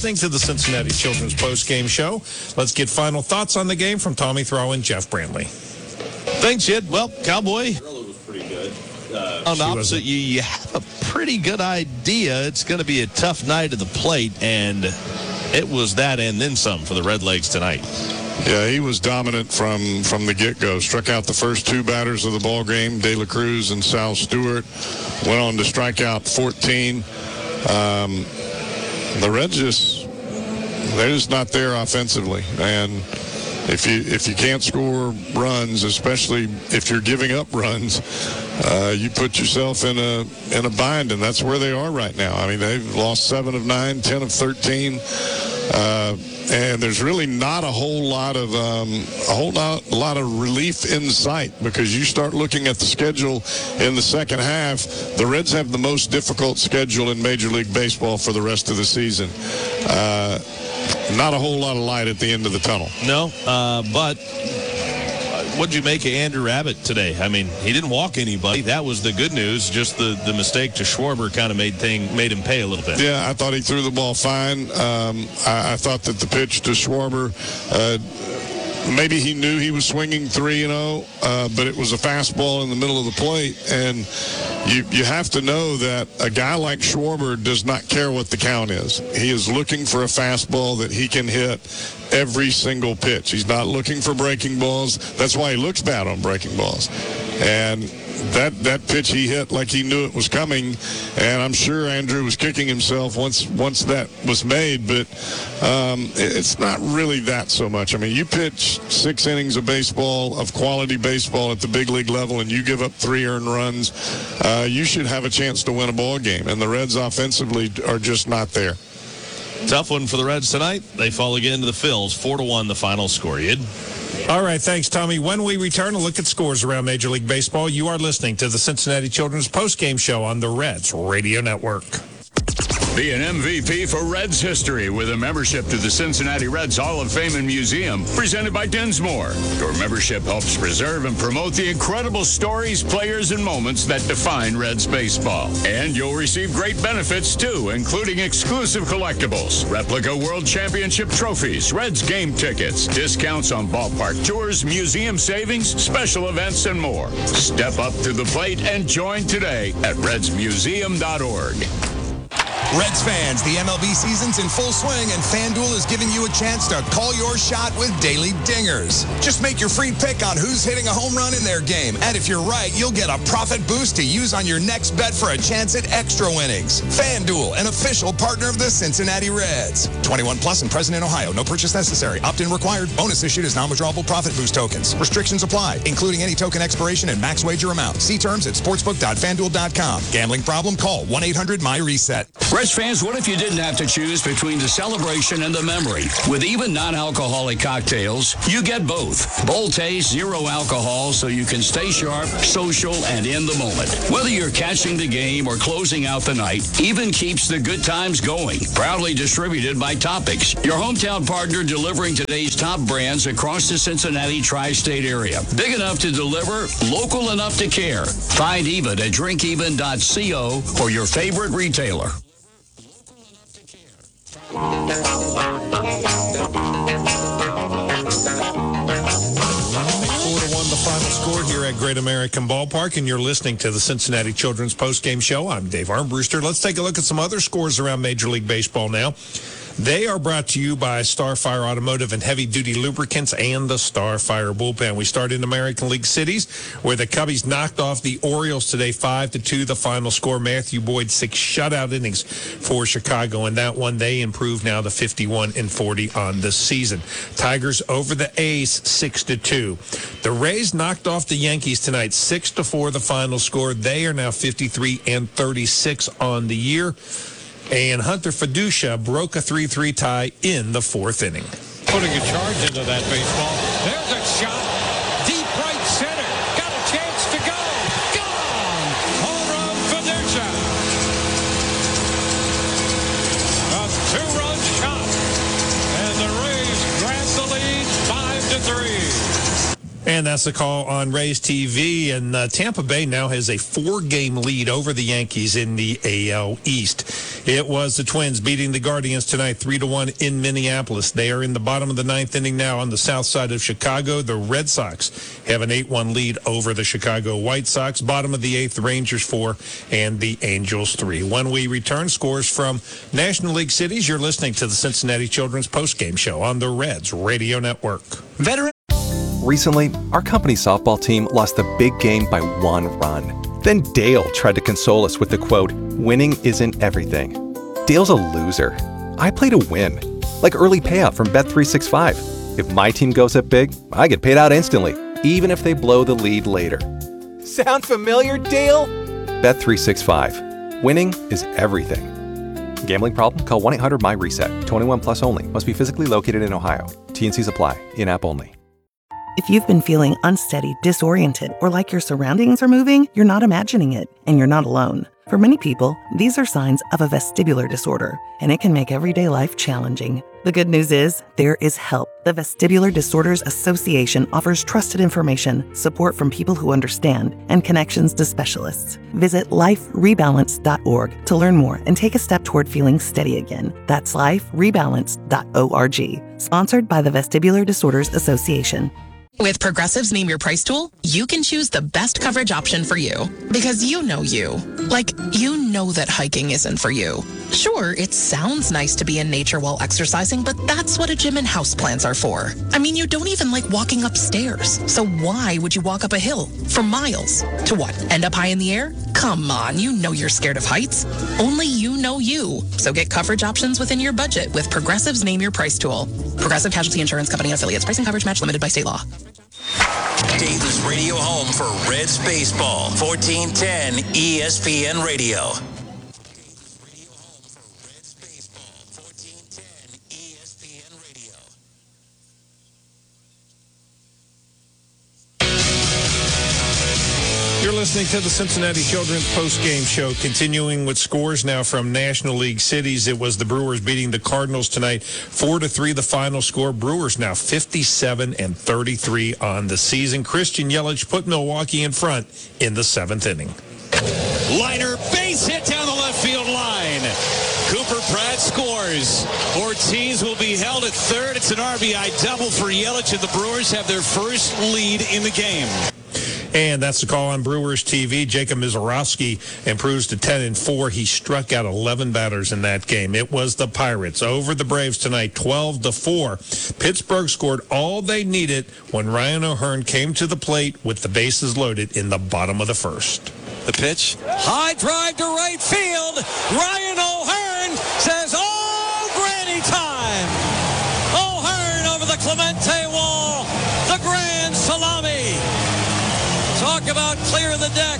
To the Cincinnati Children's Post-Game Show. Let's get final thoughts on the game from Tommy Throw and Jeff Brantley. Thanks, Sid. Well, Cowboy, was pretty good. on the opposite, you have a pretty good idea it's going to be a tough night at the plate, and it was that and then some for the Redlegs tonight. Yeah, he was dominant from the get-go. Struck out the first two batters of the ball game, De La Cruz and Sal Stewart. Went on to strike out 14. The Reds they're just not there offensively, and if you can't score runs, especially if you're giving up runs, you put yourself in a bind, and that's where they are right now. I mean, they've lost 7 of 9, 10 of 13, and there's really not a whole lot of relief in sight, because you start looking at the schedule in the second half. The Reds have the most difficult schedule in Major League Baseball for the rest of the season. Not a whole lot of light at the end of the tunnel. No, but what'd you make of Andrew Abbott today? I mean, he didn't walk anybody. That was the good news. Just the mistake to Schwarber kind of made him pay a little bit. Yeah, I thought he threw the ball fine. I thought that the pitch to Schwarber, maybe he knew he was swinging 3-0, but it was a fastball in the middle of the plate, and you have to know that a guy like Schwarber does not care what the count is. He is looking for a fastball that he can hit every single pitch. He's not looking for breaking balls. That's why he looks bad on breaking balls. And that pitch he hit like he knew it was coming, and I'm sure Andrew was kicking himself once that was made, but it's not really that so much. I mean, you pitch 6 innings of baseball, of quality baseball at the big league level, and you give up 3 earned runs, you should have a chance to win a ball game, and the Reds offensively are just not there. Tough one for the Reds tonight. They fall again to the Phils, 4-1 the final score. All right, thanks, Tommy. When we return, a look at scores around Major League Baseball. You are listening to the Cincinnati Children's Post-Game Show on the Reds Radio Network. Be an MVP for Reds history with a membership to the Cincinnati Reds Hall of Fame and Museum, presented by Dinsmore. Your membership helps preserve and promote the incredible stories, players, and moments that define Reds baseball. And you'll receive great benefits, too, including exclusive collectibles, replica World Championship trophies, Reds game tickets, discounts on ballpark tours, museum savings, special events, and more. Step up to the plate and join today at redsmuseum.org. Reds fans, the MLB season's in full swing, and FanDuel is giving you a chance to call your shot with daily dingers. Just make your free pick on who's hitting a home run in their game, and if you're right, you'll get a profit boost to use on your next bet for a chance at extra winnings. FanDuel, an official partner of the Cincinnati Reds. 21 plus and present in Ohio. No purchase necessary. Opt-in required. Bonus issued as non-withdrawable profit boost tokens. Restrictions apply, including any token expiration and max wager amount. See terms at sportsbook.fanduel.com. Gambling problem? Call 1-800-MY-RESET. Reds fans, what if you didn't have to choose between the celebration and the memory? With even non-alcoholic cocktails, you get both. Bold taste, zero alcohol, so you can stay sharp, social, and in the moment. Whether you're catching the game or closing out the night, Even keeps the good times going. Proudly distributed by Topics, your hometown partner delivering today's top brands across the Cincinnati tri-state area. Big enough to deliver, local enough to care. Find Even at drinkeven.co or your favorite retailer. 4-1 the final score here at Great American Ballpark, and you're listening to the Cincinnati Children's Post-Game Show. I'm Dave Armbruster. Let's take a look at some other scores around Major League Baseball now. They are brought to you by Starfire Automotive and Heavy Duty Lubricants and the Starfire Bullpen. We start in American League cities, where the Cubbies knocked off the Orioles today 5-2, the final score. Matthew Boyd, 6 shutout innings for Chicago. In that one, they improved now to 51-40 on the season. Tigers over the A's 6-2. The Rays knocked off the Yankees tonight 6-4, the final score. They are now 53-36 on the year. And Hunter Fiducia broke a 3-3 tie in the 4th inning. Putting a charge into that baseball. There's a shot. Deep right center. Got a chance to go. Gone. Home run Fiducia. A 2-run shot. And the Rays grab the lead 5-3. And that's the call on Rays TV. And Tampa Bay now has a 4-game lead over the Yankees in the AL East. It was the Twins beating the Guardians tonight 3-1 in Minneapolis. They are in the bottom of the 9th inning now on the south side of Chicago. The Red Sox have an 8-1 lead over the Chicago White Sox. Bottom of the 8th, the Rangers 4 and the Angels 3. When we return, scores from National League cities. You're listening to the Cincinnati Children's Postgame Show on the Reds Radio Network. Veteran. Recently, our company's softball team lost the big game by 1 run. Then Dale tried to console us with the quote, "Winning isn't everything." Dale's a loser. I play to win. Like early payout from Bet365. If my team goes up big, I get paid out instantly, even if they blow the lead later. Sound familiar, Dale? Bet365. Winning is everything. Gambling problem? Call 1-800-MY-RESET. 21 plus only. Must be physically located in Ohio. T&Cs apply. In-app only. If you've been feeling unsteady, disoriented, or like your surroundings are moving, you're not imagining it, and you're not alone. For many people, these are signs of a vestibular disorder, and it can make everyday life challenging. The good news is, there is help. The Vestibular Disorders Association offers trusted information, support from people who understand, and connections to specialists. Visit liferebalance.org to learn more and take a step toward feeling steady again. That's liferebalance.org. Sponsored by the Vestibular Disorders Association. With Progressive's Name Your Price tool, you can choose the best coverage option for you. Because you know you. Like, you know that hiking isn't for you. Sure, it sounds nice to be in nature while exercising, but that's what a gym and houseplants are for. I mean, you don't even like walking upstairs. So why would you walk up a hill for miles? To what, end up high in the air? Come on, you know you're scared of heights. Only you know you. So get coverage options within your budget with Progressive's Name Your Price tool. Progressive Casualty Insurance Company and Affiliates. Pricing coverage match limited by state law. Davis Radio home for Reds baseball. 1410 ESPN Radio. You're listening to the Cincinnati Children's Postgame Show, continuing with scores now from National League cities. It was the Brewers beating the Cardinals tonight, 4-3 the final score. Brewers now 57-33 on the season. Christian Yelich put Milwaukee in front in the 7th inning. Liner, base hit down the left field line. Cooper Pratt scores. Ortiz will be held at third. It's an RBI double for Yelich, and the Brewers have their first lead in the game. And that's the call on Brewers TV. Jacob Misiorowski improves to 10-4. He struck out 11 batters in that game. It was the Pirates over the Braves tonight, 12-4. Pittsburgh scored all they needed when Ryan O'Hearn came to the plate with the bases loaded in the bottom of the first. The pitch. High drive to right field. Ryan O'Hearn says, "Oh, granny time." O'Hearn over the Clemente wall. The grand salami. Talk about clear the deck.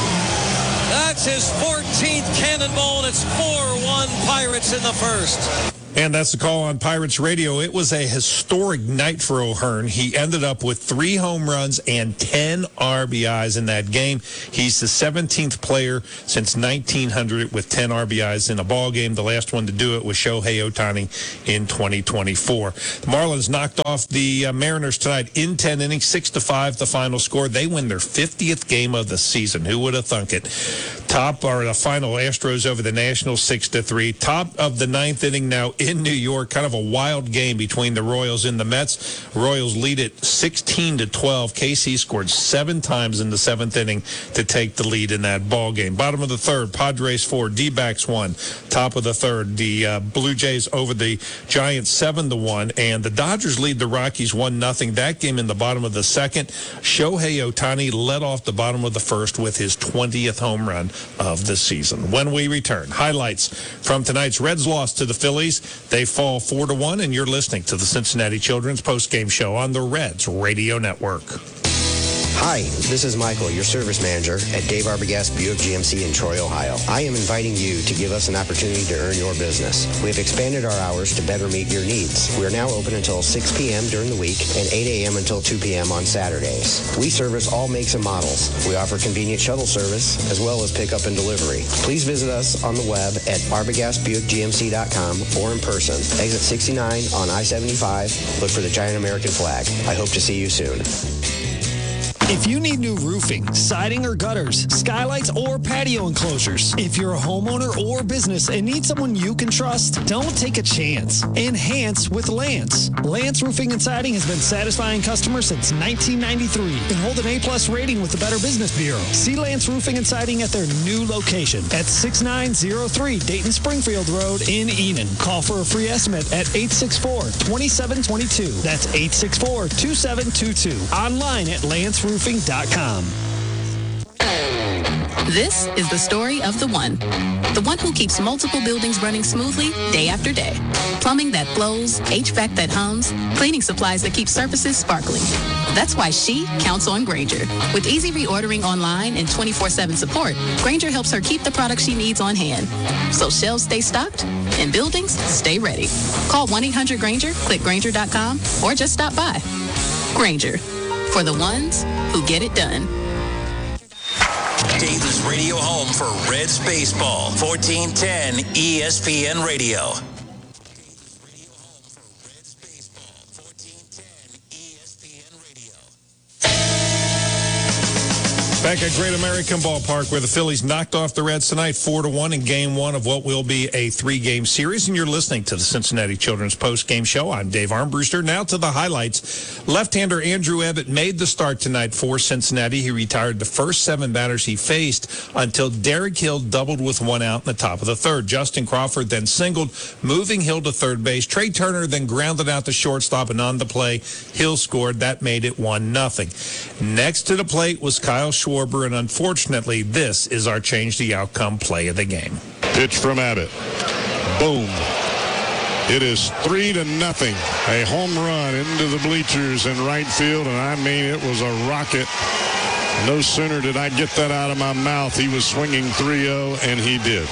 That's his 14th cannonball, and it's 4-1 Pirates in the first. And that's the call on Pirates Radio. It was a historic night for O'Hearn. He ended up with 3 home runs and 10 RBIs in that game. He's the 17th player since 1900 with 10 RBIs in a ball game. The last one to do it was Shohei Ohtani in 2024. The Marlins knocked off the Mariners tonight in 10 innings, 6-5 the final score. They win their 50th game of the season. Who would have thunk it? Top are the final Astros over the Nationals 6-3. Top of the 9th inning now in New York. Kind of a wild game between the Royals and the Mets. Royals lead it 16-12. KC scored 7 times in the 7th inning to take the lead in that ball game. Bottom of the 3rd, Padres 4, D-backs 1. Top of the 3rd, the Blue Jays over the Giants 7-1, and the Dodgers lead the Rockies 1-0. That game in the bottom of the 2nd. Shohei Ohtani led off the bottom of the 1st with his 20th home run of the season. When we return, highlights from tonight's Reds loss to the Phillies. They fall 4-1, and you're listening to the Cincinnati Children's Postgame Show on the Reds Radio Network. Hi, this is Michael, your service manager at Dave Arbogast Buick GMC in Troy, Ohio. I am inviting you to give us an opportunity to earn your business. We have expanded our hours to better meet your needs. We are now open until 6 p.m. during the week and 8 a.m. until 2 p.m. on Saturdays. We service all makes and models. We offer convenient shuttle service as well as pickup and delivery. Please visit us on the web at arbogastbuickgmc.com or in person. Exit 69 on I-75. Look for the giant American flag. I hope to see you soon. If you need new roofing, siding or gutters, skylights or patio enclosures, if you're a homeowner or business and need someone you can trust, don't take a chance. Enhance with Lance. Lance Roofing and Siding has been satisfying customers since 1993 and hold an A+ rating with the Better Business Bureau. See Lance Roofing and Siding at their new location at 6903 Dayton Springfield Road in Enon. Call for a free estimate at 864-2722. That's 864-2722. Online at lanceroofing.com. This is the story of the one who keeps multiple buildings running smoothly day after day. Plumbing that flows, HVAC that hums, cleaning supplies that keep surfaces sparkling. That's why she counts on Grainger. With easy reordering online and 24/7 support, Grainger helps her keep the products she needs on hand. So shelves stay stocked and buildings stay ready. Call 1-800-GRAINGER, click Grainger.com, or just stop by. Grainger, for the ones who get it done. Dayton's radio home for Reds baseball. 1410 ESPN Radio. Back at Great American Ballpark, where the Phillies knocked off the Reds tonight 4-1 in Game 1 of what will be a 3-game series. And you're listening to the Cincinnati Children's Post-Game Show. I'm Dave Armbruster. Now to the highlights. Left-hander Andrew Abbott made the start tonight for Cincinnati. He retired the first 7 batters he faced until Derek Hill doubled with 1 out in the top of the 3rd. Justin Crawford then singled, moving Hill to third base. Trey Turner then grounded out the shortstop, and on the play, Hill scored. That made it 1-0. Next to the plate was Kyle Schwarber, and unfortunately, this is our change the outcome play of the game. Pitch from Abbott. Boom. It is 3-0. A home run into the bleachers in right field, and I mean, it was a rocket. No sooner did I get that out of my mouth, he was swinging 3-0, and he did.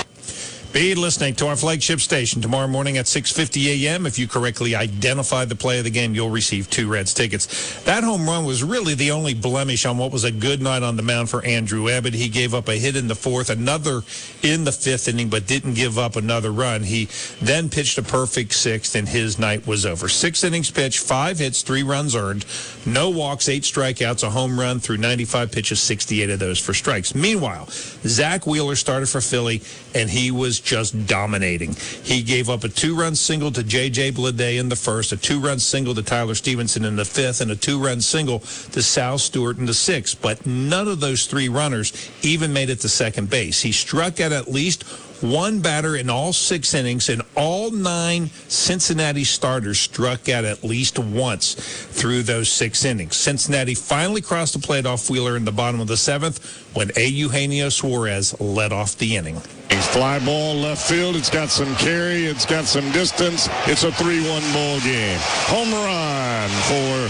Be listening to our flagship station tomorrow morning at 6:50 a.m. If you correctly identify the play of the game, you'll receive 2 Reds tickets. That home run was really the only blemish on what was a good night on the mound for Andrew Abbott. He gave up a hit in the 4th, another in the 5th inning, but didn't give up another run. He then pitched a perfect 6th, and his night was over. 6 innings pitched, 5 hits, 3 runs earned, no walks, 8 strikeouts, a home run through 95 pitches, 68 of those for strikes. Meanwhile, Zach Wheeler started for Philly, and he was just dominating. He gave up a 2-run single to J.J. Bleday in the 1st, a 2-run single to Tyler Stevenson in the 5th, and a 2-run single to Sal Stewart in the 6th. But none of those 3 runners even made it to second base. He struck out at least 1 batter in all 6 innings, and all 9 Cincinnati starters struck out at least once through those 6 innings. Cincinnati finally crossed the plate off Wheeler in the bottom of the 7th when Eugenio Suarez led off the inning. Fly ball left field. It's got some carry. It's got some distance. It's a 3-1 ball game. Home run for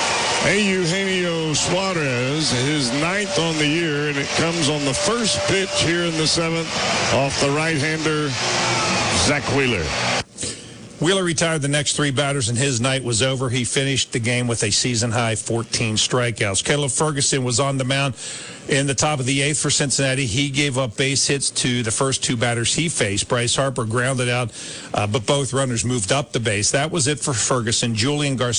Eugenio Suarez, his 9th on the year, and it comes on the first pitch here in the 7th off the right-hander, Zach Wheeler. Wheeler retired the next 3 batters, and his night was over. He finished the game with a season-high 14 strikeouts. Caleb Ferguson was on the mound in the top of the 8th for Cincinnati. He gave up base hits to the first 2 batters he faced. Bryce Harper grounded out, but both runners moved up the base. That was it for Ferguson. Julian Garcia